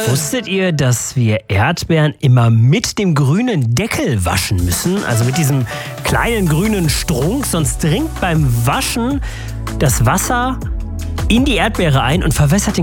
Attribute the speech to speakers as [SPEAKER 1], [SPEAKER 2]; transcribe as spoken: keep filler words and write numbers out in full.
[SPEAKER 1] Wusstet ihr, dass wir Erdbeeren immer mit dem grünen Deckel waschen müssen? Also mit diesem kleinen grünen Strunk, sonst dringt beim Waschen das Wasser in die Erdbeere ein und verwässert den